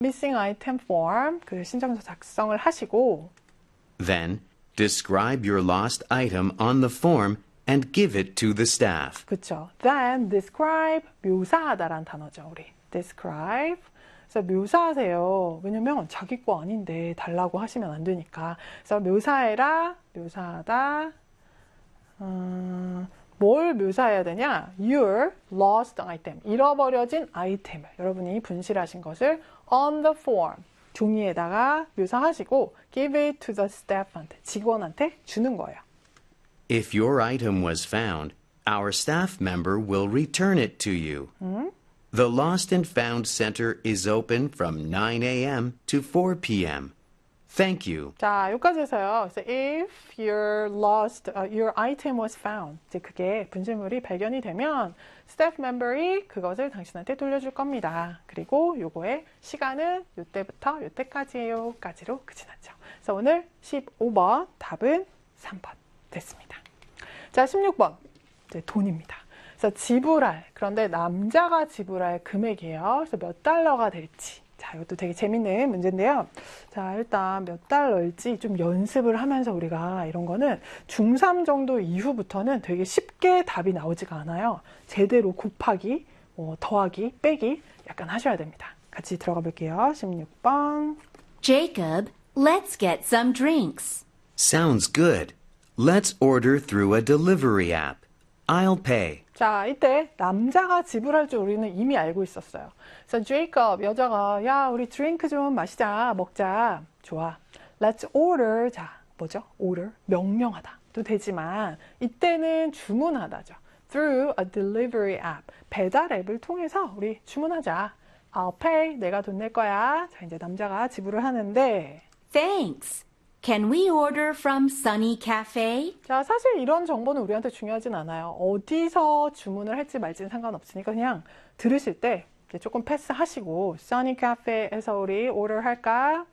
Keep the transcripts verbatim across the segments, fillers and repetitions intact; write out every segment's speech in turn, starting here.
missing item form, 그 신청서 작성을 하시고 Then, describe your lost item on the form and give it to the staff. 그쵸. Then describe, 묘사하다라는 단어죠. 우리 describe. 그래서 묘사하세요. 왜냐면 자기 거 아닌데 달라고 하시면 안 되니까. 그래서 묘사해라, 묘사하다. 음, 뭘 묘사해야 되냐? Your lost item. 잃어버려진 아이템을 여러분이 분실하신 것을 on the form. 종이에다가 묘사하시고 give it to the staff한테, 직원한테 주는 거예요. If your item was found, our staff member will return it to you. 음? The Lost and Found Center is open from nine a.m. to four p.m. Thank you. 자, 여기까지 해서요. 그래서 if your lost, uh, your item was found. 이제 그게 분실물이 발견이 되면 staff member이 그것을 당신한테 돌려줄 겁니다. 그리고 요거의 시간은 요때부터 요때까지예요. 까지로 끝이 났죠. 그래서 오늘 십오 번 답은 삼 번 됐습니다. 자, 십육 번. 이제 돈입니다. 그래서 지불할, 그런데 남자가 지불할 금액이에요. 그래서 몇 달러가 될지. 자, 이것도 되게 재밌는 문제인데요. 자, 일단 몇 달러일지 좀 연습을 하면서 우리가 이런 거는 중삼 정도 이후부터는 되게 쉽게 답이 나오지가 않아요. 제대로 곱하기, 뭐 더하기, 빼기 약간 하셔야 됩니다. 같이 들어가 볼게요. 십육 번. Jacob, let's get some drinks. Sounds good. Let's order through a delivery app. I'll pay. 자, 이때 남자가 지불할 줄 우리는 이미 알고 있었어요. 그래서 제이콥, 여자가 야, 우리 드링크 좀 마시자, 먹자. 좋아. Let's order. 자, 뭐죠? order. 명령하다도 되지만 이때는 주문하다죠. Through a delivery app. 배달 앱을 통해서 우리 주문하자. I'll pay. 내가 돈 낼 거야. 자, 이제 남자가 지불을 하는데 Thanks. Can we order from Sunny Cafe? 자, 사실 이런 정보는 우리한테 중요하진 않아요. 어디서 주문을 할지 말지는 상관없으니까 그냥 들으실 때 조금 패스하시고 Sunny Cafe에서 우리 오더 할까?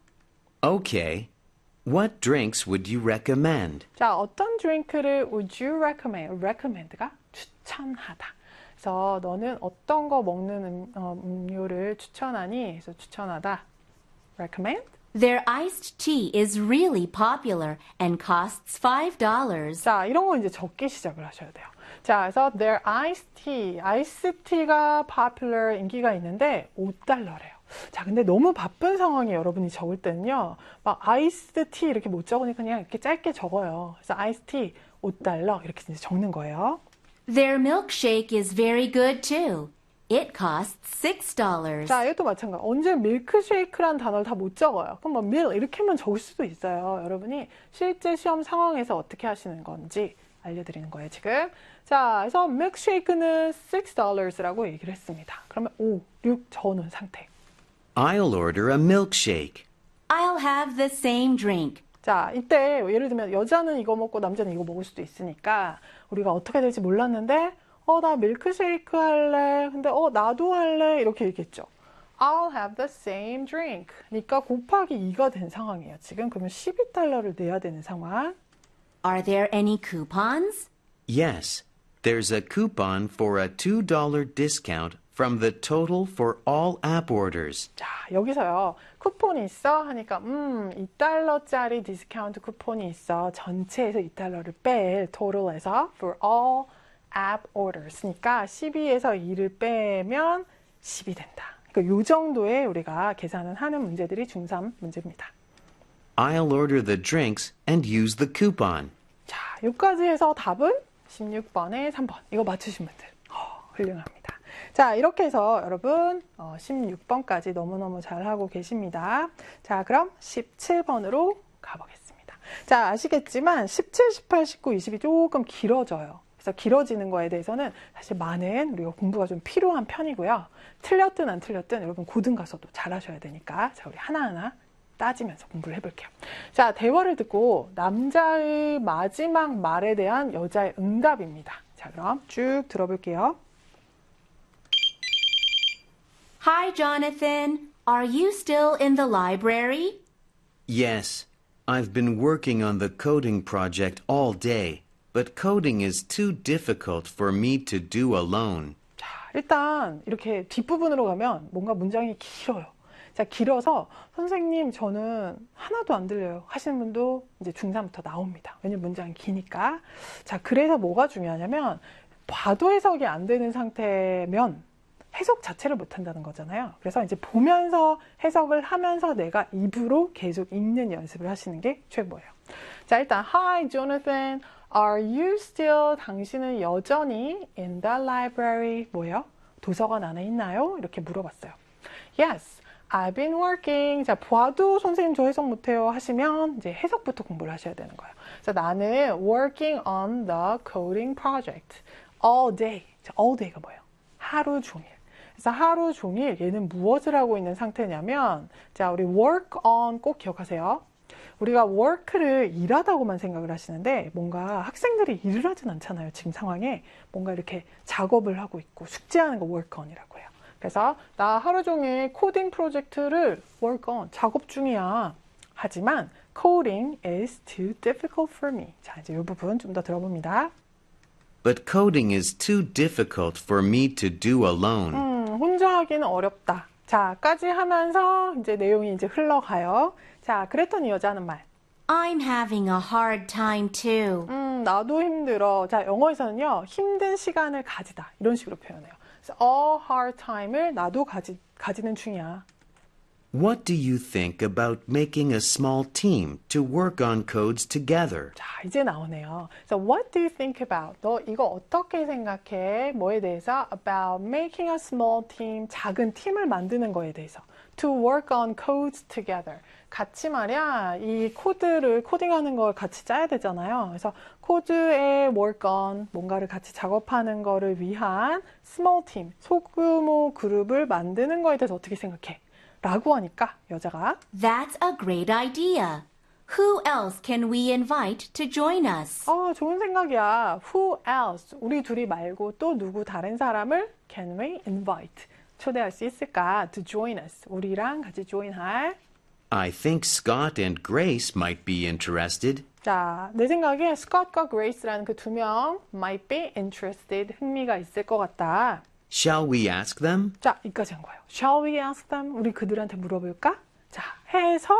Okay. What drinks would you recommend? 자, 어떤 드링크를 would you recommend? recommend가 추천하다. 그래서 너는 어떤 거 먹는 음, 어, 음료를 추천하니? 그래서 추천하다. recommend? Their iced tea is really popular and costs five dollars. 자, 이런 거 이제 적기 시작을 하셔야 돼요. 자, 그래서 their iced tea, 아이스 티가 popular 인기가 있는데 오 달러래요. 자, 근데 너무 바쁜 상황에 여러분이 적을 때는요, 막 아이스드 티 이렇게 못 적으니까 그냥 이렇게 짧게 적어요. 그래서 아이스 티 오 달러 이렇게 이제 적는 거예요. Their milkshake is very good too. It costs six dollars. 자, 이것도 마찬가지. 언제 밀크쉐이크라는 단어를 다 못 적어요. 그럼 뭐 밀 이렇게만 적을 수도 있어요. 여러분이 실제 시험 상황에서 어떻게 하시는 건지 알려드리는 거예요, 지금. 자, 그래서 밀크쉐이크는 six dollars라고 얘기를 했습니다. 그러면 오, 육 적어놓은 상태. I'll order a milkshake. I'll have the same drink. 자, 이때 예를 들면 여자는 이거 먹고 남자는 이거 먹을 수도 있으니까 우리가 어떻게 될지 몰랐는데 어, 나 밀크쉐이크 할래. 근데 어, 나도 할래. 이렇게 얘기했죠. I'll have the same drink. 그러니까 곱하기 이가 된 상황이에요. 지금 그러면 십이 달러를 내야 되는 상황. Are there any coupons? Yes. There's a coupon for a two dollar discount from the total for all app orders. 자, 여기서요. 쿠폰이 있어? 하니까 음, 이 달러짜리 디스카운트 쿠폰이 있어. 전체에서 이 달러를 뺄 total에서 for all app orders니까 십이에서 이를 빼면 십이 된다. 그러니까 요 정도의 우리가 계산을 하는 문제들이 중삼 문제입니다. I'll order the drinks and use the coupon. 자, 여기까지 해서 답은 십육 번에 삼 번. 이거 맞추신 분들. 어, 훌륭합니다. 자, 이렇게 해서 여러분 어, 십육 번까지 너무너무 잘하고 계십니다. 자, 그럼 십칠 번으로 가보겠습니다. 자, 아시겠지만 십칠, 십팔, 십구, 이십이 조금 길어져요. 그래서 길어지는 거에 대해서는 사실 많은 우리가 공부가 좀 필요한 편이고요. 틀렸든 안 틀렸든 여러분 고등 가서도 잘하셔야 되니까 자, 우리 하나하나 따지면서 공부를 해볼게요. 자, 대화를 듣고 남자의 마지막 말에 대한 여자의 응답입니다. 자, 그럼 쭉 들어볼게요. Hi, Jonathan. Are you still in the library? Yes. I've been working on the coding project all day. But coding is too difficult for me to do alone. 자, 일단 이렇게 뒷부분으로 가면 뭔가 문장이 길어요. 자, 길어서 선생님 저는 하나도 안 들려요 하시는 분도 이제 중삼부터 나옵니다. 왜냐면 문장이 기니까. 자, 그래서 뭐가 중요하냐면 봐도 해석이 안 되는 상태면 해석 자체를 못 한다는 거잖아요. 그래서 이제 보면서 해석을 하면서 내가 입으로 계속 읽는 연습을 하시는 게 최고예요. 자, 일단 Hi Jonathan, are you still? 당신은 여전히 in the library 뭐예요? 도서관 안에 있나요? 이렇게 물어봤어요. Yes, I've been working. 자, 봐도 선생님 저 해석 못해요 하시면 이제 해석부터 공부를 하셔야 되는 거예요. 자, 나는 working on the coding project all day. 자, all day가 뭐예요? 하루 종일. 그래서 하루 종일 얘는 무엇을 하고 있는 상태냐면, 자, 우리 work on 꼭 기억하세요. 우리가 work를 일하다고만 생각을 하시는데 뭔가 학생들이 일을 하진 않잖아요. 지금 상황에 뭔가 이렇게 작업을 하고 있고 숙제하는 거 work on이라고 해요. 그래서 나 하루 종일 코딩 프로젝트를 work on 작업 중이야. 하지만 coding is too difficult for me. 자, 이제 이 부분 좀 더 들어봅니다. But coding is too difficult for me to do alone. 음, 혼자 하기는 어렵다. 자, 까지 하면서 이제 내용이 이제 흘러가요. 자, 그랬더니 여자는 말. I'm having a hard time too. 음, 나도 힘들어. 자, 영어에서는요, 힘든 시간을 가지다. 이런 식으로 표현해요. 그래서 a hard time을 나도 가지, 가지는 중이야. What do you think about making a small team to work on codes together? 자, 이제 나오네요. So, what do you think about? 너 이거 어떻게 생각해? 뭐에 대해서? About making a small team, 작은 팀을 만드는 거에 대해서. To work on codes together. 같이 말이야, 이 코드를, 코딩하는 걸 같이 짜야 되잖아요. 그래서 코드에 work on, 뭔가를 같이 작업하는 거를 위한 small team, 소규모 그룹을 만드는 거에 대해서 어떻게 생각해? 라고 하니까 여자가 That's a great idea. Who else can we invite to join us? 어, 좋은 생각이야. Who else? 우리 둘이 말고 또 누구 다른 사람을 can we invite? 초대할 수 있을까? To join us. 우리랑 같이 join할. I think Scott and Grace might be interested. 자, 내 생각에 스콧과 그레이스라는 그 두 명 might be interested. 흥미가 있을 것 같다. Shall we ask them? 자, 여기까지 한 거예요. Shall we ask them? 우리 그들한테 물어볼까? 자, 해서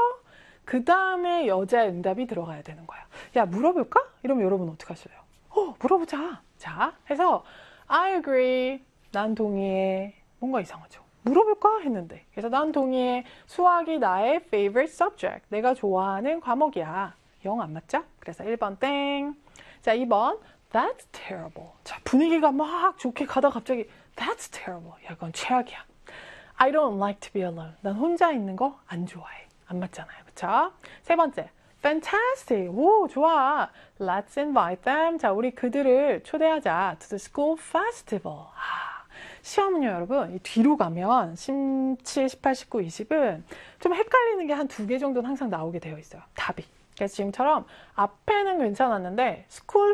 그 다음에 여자의 응답이 들어가야 되는 거야. 야, 물어볼까? 이러면 여러분 어떻게 하실래요? 어, 물어보자. 자, 해서 I agree. 난 동의해. 뭔가 이상하죠. 물어볼까? 했는데. 그래서 난 동의해. 수학이 나의 favorite subject. 내가 좋아하는 과목이야. 영 안 맞죠? 그래서 일 번 땡. 자, 이 번 That's terrible. 자, 분위기가 막 좋게 가다 갑자기 That's terrible. 야, 그건 최악이야. I don't like to be alone. 난 혼자 있는 거 안 좋아해. 안 맞잖아요. 그쵸? 세 번째. Fantastic. 오, 좋아. Let's invite them. 자, 우리 그들을 초대하자. To the school festival. 아, 시험은요, 여러분. 이 뒤로 가면 십칠, 십팔, 십구, 이십은 좀 헷갈리는 게 한 두 개 정도는 항상 나오게 되어 있어요. 답이. 그래서 지금처럼 앞에는 괜찮았는데 스쿨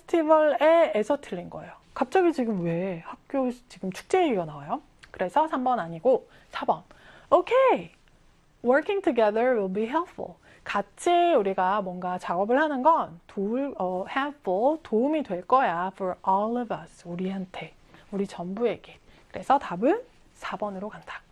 페스티벌에서 틀린 거예요. 갑자기 지금 왜 학교 지금 축제 얘기가 나와요? 그래서 삼 번 아니고 사 번. Okay. Working together will be helpful. 같이 우리가 뭔가 작업을 하는 건 도울, 어, helpful, 도움이 될 거야. For all of us. 우리한테. 우리 전부에게. 그래서 답은 사 번으로 간다.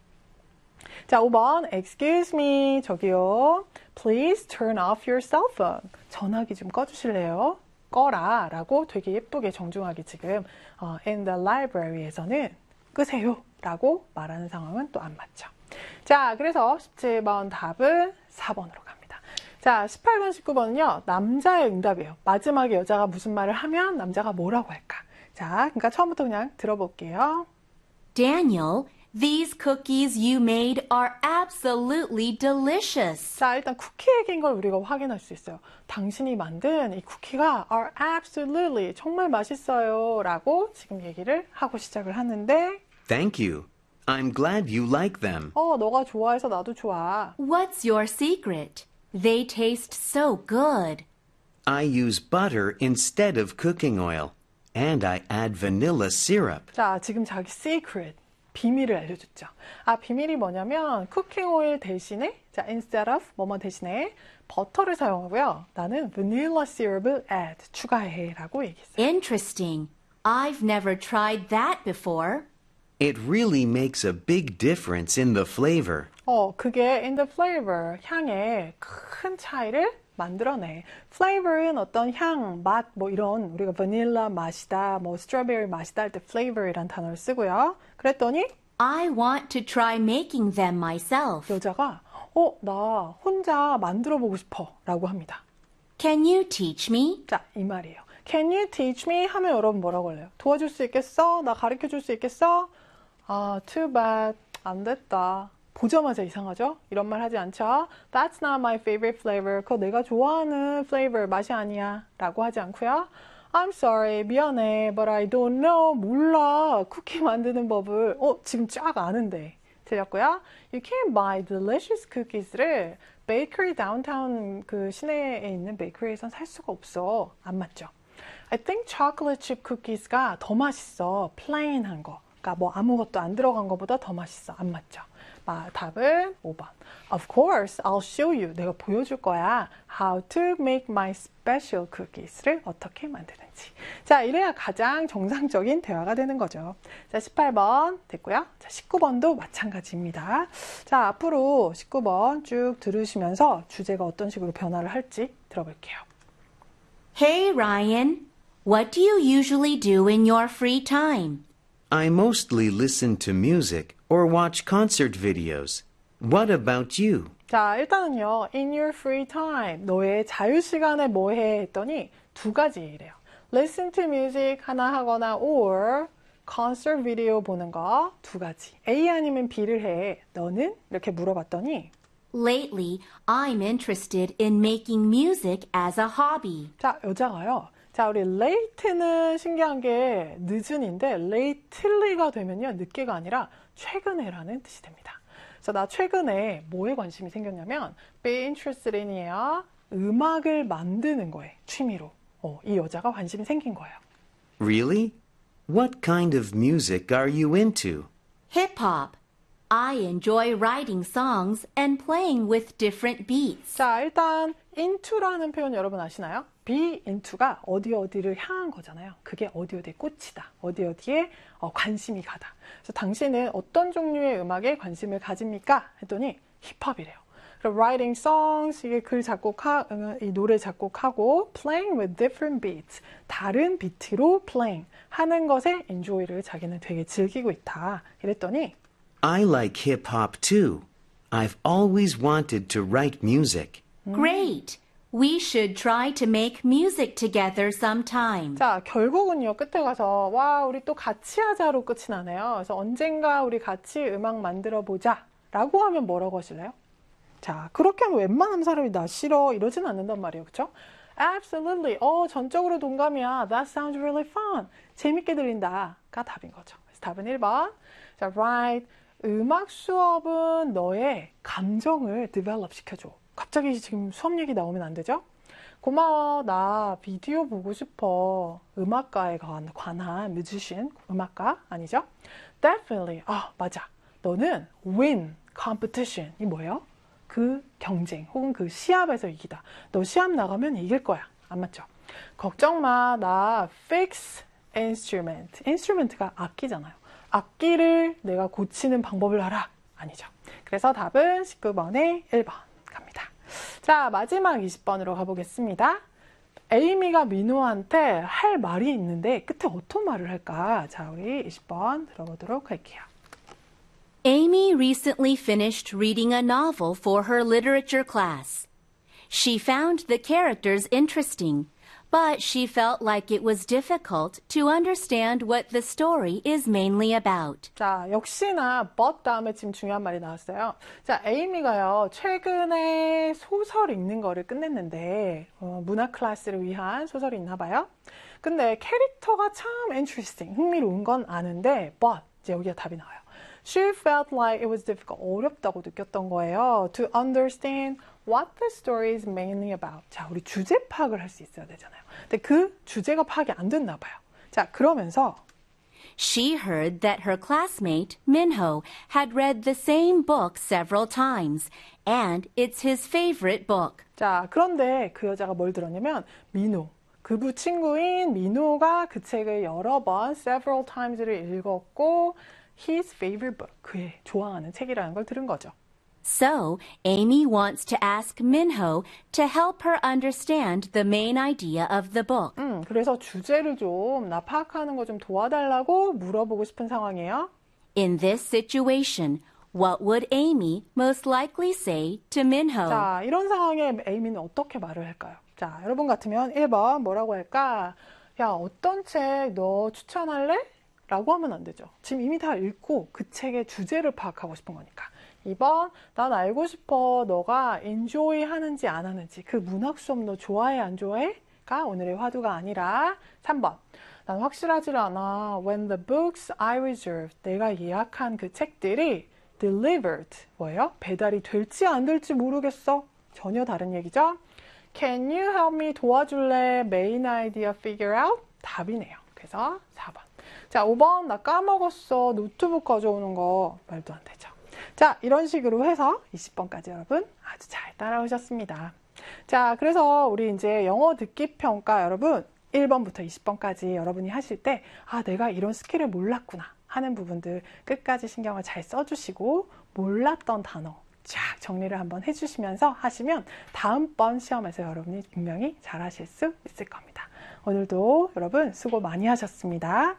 자, 오 번. Excuse me. 저기요. Please turn off your cell phone. 전화기 좀 꺼주실래요? 꺼라. 라고 되게 예쁘게 정중하게 지금 어, in the library에서는 끄세요. 라고 말하는 상황은 또 안 맞죠. 자, 그래서 십칠 번 답은 사 번으로 갑니다. 자, 십팔 번, 십구 번은요. 남자의 응답이에요. 마지막에 여자가 무슨 말을 하면 남자가 뭐라고 할까? 자, 그러니까 처음부터 그냥 들어볼게요. Daniel, these cookies you made are absolutely delicious. 자, 일단 쿠키 얘기인 걸 우리가 확인할 수 있어요. 당신이 만든 이 쿠키가 are absolutely 정말 맛있어요 라고 지금 얘기를 하고 시작을 하는데 Thank you. I'm glad you like them. 어, 너가 좋아해서 나도 좋아. What's your secret? They taste so good. I use butter instead of cooking oil, and I add vanilla syrup. 자, 지금 자기 secret, 비밀을 알려줬죠. 아, 비밀이 뭐냐면 쿠킹 오일 대신에 자, instead of 뭐뭐 대신에 버터를 사용하고요. 나는 vanilla syrup을 add, 추가해 라고 얘기했어요. Interesting. I've never tried that before. It really makes a big difference in the flavor. 어, 그게 in the flavor, 향에 큰 차이를 만들어내. flavor은 어떤 향, 맛, 뭐 이런 우리가 바닐라 맛이다, 뭐 스트로베리 맛이다 할 때 flavor이란 단어를 쓰고요. 그랬더니 I want to try making them myself. 여자가 어, 나 혼자 만들어 보고 싶어 라고 합니다. Can you teach me? 자, 이 말이에요. Can you teach me? 하면 여러분 뭐라고 할래요? 도와줄 수 있겠어? 나 가르쳐 줄 수 있겠어? 아, too bad. 안 됐다. 보자마자 이상하죠? 이런 말 하지 않죠? That's not my favorite flavor. 그거 내가 좋아하는 flavor 맛이 아니야. 라고 하지 않고요. I'm sorry. 미안해. But I don't know. 몰라. 쿠키 만드는 법을. 어, 지금 쫙 아는데. 들렸고요. You can buy delicious cookies를 베이커리 다운타운 그 시내에 있는 베이커리에선 살 수가 없어. 안 맞죠? I think chocolate chip cookies가 더 맛있어. plain한 거. 그러니까 뭐 아무것도 안 들어간 거보다 더 맛있어. 안 맞죠? 아, 답은 오 번. Of course, I'll show you. 내가 보여줄 거야. How to make my special cookies를 어떻게 만드는지. 자, 이래야 가장 정상적인 대화가 되는 거죠. 자, 십팔 번 됐고요. 자, 십구 번도 마찬가지입니다. 자, 앞으로 십구 번 쭉 들으시면서 주제가 어떤 식으로 변화를 할지 들어볼게요. Hey, Ryan. What do you usually do in your free time? I mostly listen to music or watch concert videos. What about you? 자, 일단은요. In your free time. 너의 자유시간에 뭐 해? 했더니 두 가지 이래요. Listen to music 하나 하거나 or concert video 보는 거 두 가지. A 아니면 B를 해. 너는? 이렇게 물어봤더니 Lately, I'm interested in making music as a hobby. 자, 여자가요. 자, 우리 late는 신기한 게 늦은인데 lately가 되면요. 늦게가 아니라 최근에라는 뜻이 됩니다. 그래서 나 최근에 뭐에 관심이 생겼냐면 be interested in이에요. 음악을 만드는 거에 취미로. 어, 이 여자가 관심이 생긴 거예요. Really? What kind of music are you into? Hip hop. I enjoy writing songs and playing with different beats. 자, 일단 into라는 표현 여러분 아시나요? be into가 어디 어디를 향한 거잖아요. 그게 어디 어디에 꽂히다. 어디 어디에 어, 관심이 가다. 그래서 당신은 어떤 종류의 음악에 관심을 가집니까? 했더니 힙합이래요. 그럼 writing songs, 이게 글 작곡하, 이 노래 작곡하고 playing with different beats, 다른 비트로 playing 하는 것에 enjoy를 자기는 되게 즐기고 있다. 이랬더니 I like hip hop too. I've always wanted to write music. Great. We should try to make music together sometime. 자, 결국은요, 끝에 가서, 와, 우리 또 같이 하자로 끝이 나네요. 그래서 언젠가 우리 같이 음악 만들어 보자. 라고 하면 뭐라고 하실래요? 자, 그렇게 하면 웬만한 사람이 나 싫어. 이러진 않는단 말이에요. 그쵸? Absolutely. 어, 전적으로 동감이야. That sounds really fun. 재밌게 들린다. 가 답인 거죠. 그래서 답은 일 번. 자, right. 음악 수업은 너의 감정을 develop 시켜줘. 갑자기 지금 수업 얘기 나오면 안 되죠? 고마워. 나 비디오 보고 싶어. 음악가에 관한 musician, 음악가 아니죠? Definitely. 아, 맞아. 너는 win competition. 이 뭐예요? 그 경쟁 혹은 그 시합에서 이기다. 너 시합 나가면 이길 거야. 안 맞죠? 걱정 마. 나 fix instrument. instrument가 악기잖아요. 악기를 내가 고치는 방법을 알아. 아니죠. 그래서 답은 십구 번에 일 번 갑니다. 자, 마지막 이십 번으로 가보겠습니다. 에이미가 민호한테 할 말이 있는데 끝에 어떤 말을 할까? 자, 우리 이십 번 들어보도록 할게요. Amy recently finished reading a novel for her literature class. She found the characters interesting, but she felt like it was difficult to understand what the story is mainly about. 자, 역시나 but 다음에 지금 중요한 말이 나왔어요. 자, 에이미가요, 최근에 소설 읽는 거를 끝냈는데 어, 문화 클래스를 위한 소설이 있나 봐요. 근데 캐릭터가 참 interesting, 흥미로운 건 아는데 but 이제 여기가 답이 나와요. She felt like it was difficult, 어렵다고 느꼈던 거예요. To understand what the story is mainly about. 자, 우리 주제 파악을 할 수 있어야 되잖아요. 근데 그 주제가 파악이 안 됐나 봐요. 자, 그러면서 She heard that her classmate, Minho, had read the same book several times, and it's his favorite book. 자, 그런데 그 여자가 뭘 들었냐면 민호, 그부 친구인 민호가 그 책을 여러 번 several times를 읽었고 his favorite book. 그의 좋아하는 책이라는 걸 들은 거죠. So, Amy wants to ask Minho to help her understand the main idea of the book. 음, 그래서 주제를 좀 나 파악하는 거 좀 도와달라고 물어보고 싶은 상황이에요. In this situation, what would Amy most likely say to Minho? 자, 이런 상황에 에이미는 어떻게 말을 할까요? 자, 여러분 같으면 일 번 뭐라고 할까? 야, 어떤 책 너 추천할래? 라고 하면 안 되죠. 지금 이미 다 읽고 그 책의 주제를 파악하고 싶은 거니까. 이 번, 난 알고 싶어. 너가 enjoy 하는지 안 하는지. 그 문학 수업 너 좋아해, 안 좋아해? 가 오늘의 화두가 아니라 삼 번. 난 확실하지 않아. When the books I reserved, 내가 예약한 그 책들이 delivered, 뭐예요? 배달이 될지 안 될지 모르겠어. 전혀 다른 얘기죠. Can you help me 도와줄래? Main idea figure out? 답이네요. 그래서 사 번. 자, 오 번. 나 까먹었어. 노트북 가져오는 거. 말도 안 되죠. 자, 이런 식으로 해서 이십 번까지 여러분 아주 잘 따라오셨습니다. 자, 그래서 우리 이제 영어 듣기 평가 여러분 일 번부터 이십 번까지 여러분이 하실 때 아, 내가 이런 스킬을 몰랐구나 하는 부분들 끝까지 신경을 잘 써주시고 몰랐던 단어 쫙 정리를 한번 해주시면서 하시면 다음번 시험에서 여러분이 분명히 잘 하실 수 있을 겁니다. 오늘도 여러분 수고 많이 하셨습니다.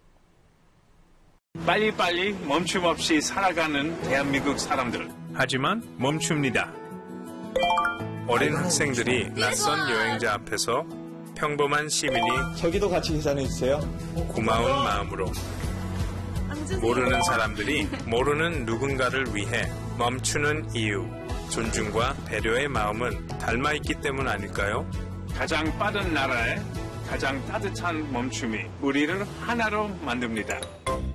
빨리빨리 멈춤 없이 살아가는 대한민국 사람들. 하지만 멈춥니다. 어린 학생들이 낯선 여행자 앞에서 평범한 시민이 저기도 같이 인사해주세요. 고마운 마음으로 모르는 사람들이 모르는 누군가를 위해 멈추는 이유, 존중과 배려의 마음은 닮아있기 때문 아닐까요? 가장 빠른 나라에 가장 따뜻한 멈춤이 우리를 하나로 만듭니다.